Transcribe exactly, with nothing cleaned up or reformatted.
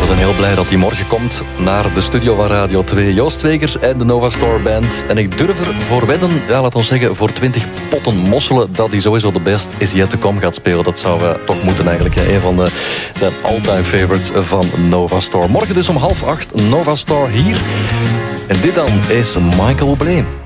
we zijn heel blij dat hij morgen komt naar de studio van Radio twee. Joost Twekers en de Nova Store Band. En ik durf er voor wedden, ja, laat ons zeggen, voor twintig potten mosselen, dat hij sowieso de best is yet to come gaat spelen. Dat zou uh, toch moeten eigenlijk. Hè. Een van de, zijn all-time favorites van Nova Store. Morgen dus om half acht Nova Store hier. En dit dan is Michael Bublé.